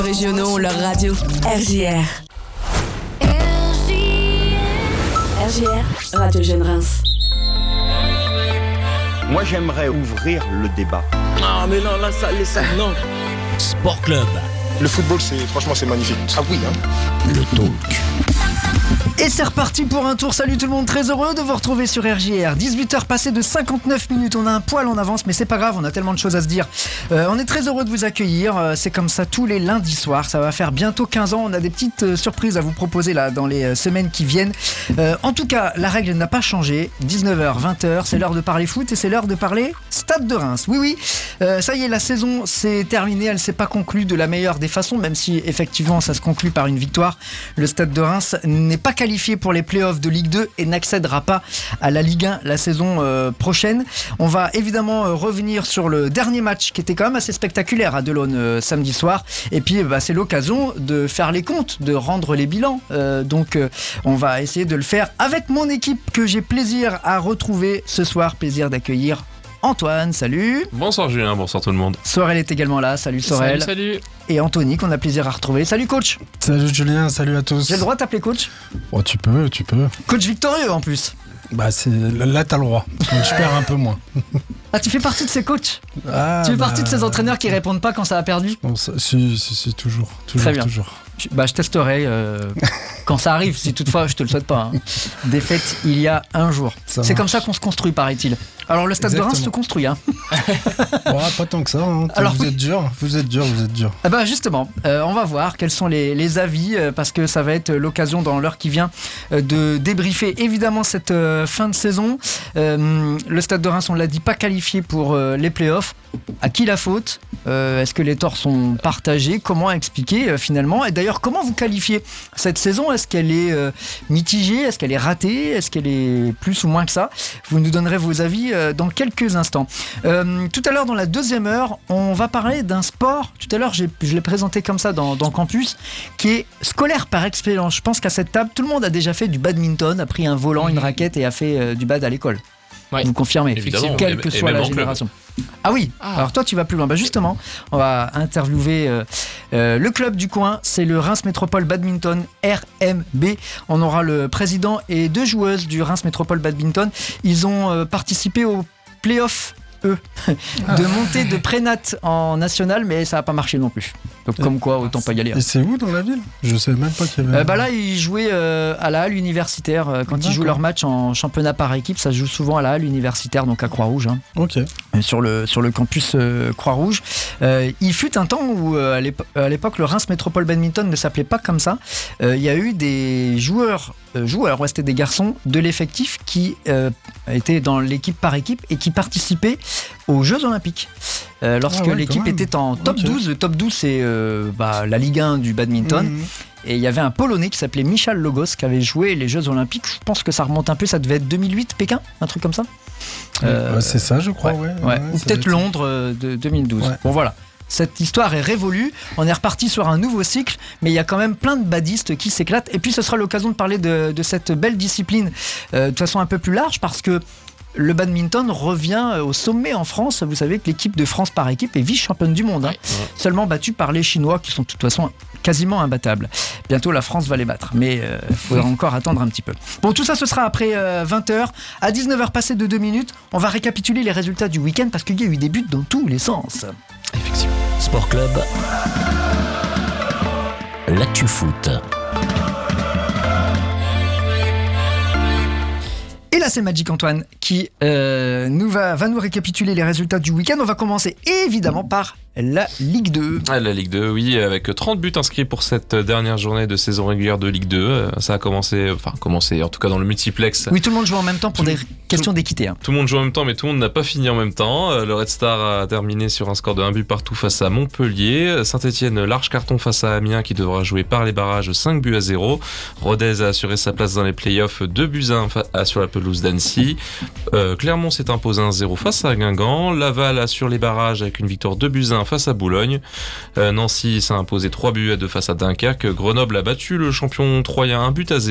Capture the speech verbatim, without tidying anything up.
Régionaux ont leur radio. R J R. R J R, Radio Jeune Reims. Moi, j'aimerais ouvrir le débat. Ah, mais non, là, ça, laisse ça, non. Sport Club. Le football, c'est, franchement, c'est magnifique. Ah oui, hein. Le talk. Et c'est reparti pour un tour. Salut tout le monde, très heureux de vous retrouver sur R J R. dix-huit heures passées de cinquante-neuf minutes. On a un poil en avance, mais c'est pas grave, on a tellement de choses à se dire. Euh, on est très heureux de vous accueillir. Euh, c'est comme ça tous les lundis soirs. Ça va faire bientôt quinze ans. On a des petites euh, surprises à vous proposer là dans les euh, semaines qui viennent. Euh, en tout cas, la règle n'a pas changé. dix-neuf heures, vingt heures, c'est l'heure de parler foot et c'est l'heure de parler Stade de Reims. Oui, oui, euh, ça y est, la saison s'est terminée. Elle s'est pas conclue de la meilleure des façons, même si effectivement ça se conclut par une victoire. Le Stade de Reims n'est pas qualifié pour les playoffs de Ligue deux et n'accédera pas à la Ligue un la saison euh, prochaine. On va évidemment euh, revenir sur le dernier match qui était quand même assez spectaculaire à Delaune euh, samedi soir. Et puis bah, c'est l'occasion de faire les comptes, de rendre les bilans. Euh, donc euh, on va essayer de le faire avec mon équipe que j'ai plaisir à retrouver ce soir. Plaisir d'accueillir Antoine, salut. Bonsoir Julien, bonsoir tout le monde. Sorel est également là, salut Sorel. Salut, salut. Et Anthony qu'on a plaisir à retrouver. Salut coach. Salut Julien, salut à tous. J'ai le droit de t'appeler coach ? Oh, tu peux, tu peux. Coach victorieux en plus. Bah c'est là t'as le droit. Donc, je perds un peu moins. Ah, tu fais partie de ces coachs. Ah, Tu fais bah... partie de ces entraîneurs qui répondent pas quand ça a perdu. Bon, ça, si, si, si, toujours, toujours, Très bien. toujours. Je, bah, je testerai euh, quand ça arrive, si toutefois je te le souhaite pas. Hein. Défaite il y a un jour. Ça C'est marche. comme ça qu'on se construit, paraît-il. Alors le Stade Exactement. de Reims se construit. Hein. Bon, pas tant que ça. Hein. Alors, vous oui. êtes dur, vous êtes dur, vous êtes dur. Ah bah justement, euh, on va voir quels sont les, les avis, euh, parce que ça va être l'occasion dans l'heure qui vient euh, de débriefer évidemment cette euh, fin de saison. Euh, le Stade de Reims, on l'a dit, pas qualifié pour euh, les playoffs. À qui la faute ? euh, Est-ce que les torts sont partagés ? Comment expliquer euh, finalement ? Et d'ailleurs, comment vous qualifiez cette saison ? Est-ce qu'elle est euh, mitigée ? Est-ce qu'elle est ratée ? Est-ce qu'elle est plus ou moins que ça ? Vous nous donnerez vos avis euh, dans quelques instants. Euh, tout à l'heure, dans la deuxième heure, on va parler d'un sport. Tout à l'heure, j'ai, je l'ai présenté comme ça dans, dans Campus, qui est scolaire par excellence. Je pense qu'à cette table, tout le monde a déjà fait du badminton, a pris un volant, une raquette et a fait euh, du bad à l'école. Ouais. Vous confirmez, Évidemment. quelle Et- que et soit même la en club. génération. Ah oui, Ah. alors toi tu vas plus loin. Bah justement, on va interviewer euh, euh, le club du coin, c'est le Reims Métropole Badminton R M B. On aura le président et deux joueuses du Reims Métropole Badminton. Ils ont euh, participé au play-off, eux, de montée de prénat en national, mais ça n'a pas marché non plus. Donc comme quoi, autant pas y aller. hein. Et c'est où dans la ville ? Je sais même pas qu'il y avait. Euh, bah là, ils jouaient euh, à la halle universitaire. euh, quand ils D'accord. jouent leur match en championnat par équipe, ça se joue souvent à la halle universitaire, donc à Croix-Rouge. Hein. Ok. Euh, sur le, sur le campus euh, Croix-Rouge. Euh, il fut un temps où, euh, à, l'épo- à l'époque, le Reims Métropole Badminton ne s'appelait pas comme ça. Euh, il y a eu des joueurs, euh, joueurs ouais, c'était des garçons de l'effectif qui euh, étaient dans l'équipe par équipe et qui participaient aux Jeux Olympiques. Euh, lorsque Ah ouais, l'équipe quand même. était en top Ok. douze, le top douze c'est euh, bah, la Ligue un du badminton. Mmh. Et il y avait un Polonais qui s'appelait Michal Logos qui avait joué les Jeux Olympiques. Je pense que ça remonte un peu, ça devait être deux mille huit, Pékin, un truc comme ça. Euh, Ouais, c'est ça, je crois. Ouais. Ouais. ouais, Ou ça peut-être doit être ça. Londres euh, de deux mille douze. Ouais. Bon voilà, cette histoire est révolue. On est reparti sur un nouveau cycle, mais il y a quand même plein de badistes qui s'éclatent. Et puis ce sera l'occasion de parler de, de cette belle discipline euh, de façon un peu plus large, parce que le badminton revient au sommet en France. Vous savez que l'équipe de France par équipe est vice-championne du monde, hein. Ouais. Seulement battue par les Chinois qui sont de toute façon quasiment imbattables. Bientôt la France va les battre, mais il euh, faudra encore attendre un petit peu. Bon, tout ça ce sera après euh, vingt heures. À dix-neuf heures passées de deux minutes, on va récapituler les résultats du week-end parce qu'il y a eu des buts dans tous les sens. Effectivement. Sport Club. L'actu foot. Et là, c'est Magic Antoine qui euh, nous va, va nous récapituler les résultats du week-end. On va commencer évidemment par la Ligue deux. Ah, la Ligue deux, oui, avec trente buts inscrits pour cette dernière journée de saison régulière de Ligue deux. Euh, Ça a commencé, enfin commencé, en tout cas dans le multiplex. Oui, tout le monde joue en même temps pour Tout- des questions d'équité. hein. Tout le monde joue en même temps, mais tout le monde n'a pas fini en même temps. Euh, Le Red Star a terminé sur un score de un but partout face à Montpellier. Saint-Etienne, large carton face à Amiens qui devra jouer par les barrages cinq buts à zéro. Rodez a assuré sa place dans les playoffs deux buts à un fa- à- sur la pelouse d'Annecy. Euh, Clermont s'est imposé un zéro face à Guingamp. Laval assure les barrages avec une victoire deux buts à un face à Boulogne. Euh, Nancy s'est imposé trois buts à deux face à Dunkerque. Grenoble a battu le champion troyen un but à zéro.